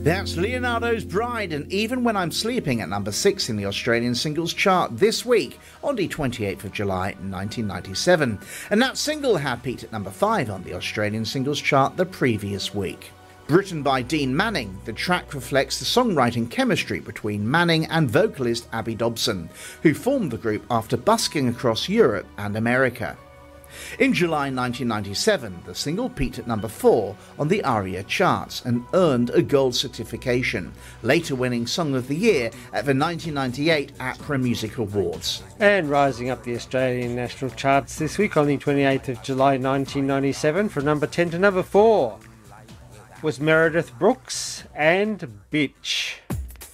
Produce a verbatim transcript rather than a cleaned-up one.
That's Leonardo's Bride and Even When I'm Sleeping at number six in the Australian singles chart this week on the twenty-eighth of July nineteen ninety-seven. And that single had peaked at number five on the Australian singles chart the previous week. Written by Dean Manning, the track reflects the songwriting chemistry between Manning and vocalist Abby Dobson, who formed the group after busking across Europe and America. In July nineteen ninety-seven, the single peaked at number four on the ARIA charts and earned a gold certification, later winning Song of the Year at the nineteen ninety-eight APRA Music Awards. And rising up the Australian national charts this week on the twenty-eighth of July nineteen ninety-seven from number ten to number four was Meredith Brooks and Bitch.